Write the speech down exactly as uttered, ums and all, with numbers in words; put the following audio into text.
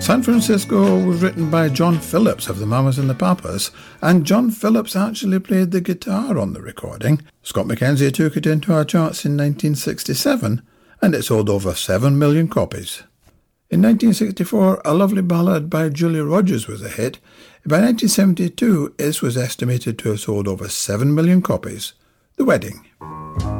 San Francisco was written by John Phillips of the Mamas and the Papas, and John Phillips actually played the guitar on the recording. Scott McKenzie took it into our charts in nineteen sixty-seven, and it sold over seven million copies. In nineteen sixty-four, A Lovely Ballad by Julia Rogers was a hit. By nineteen seventy-two, this was estimated to have sold over seven million copies. The Wedding.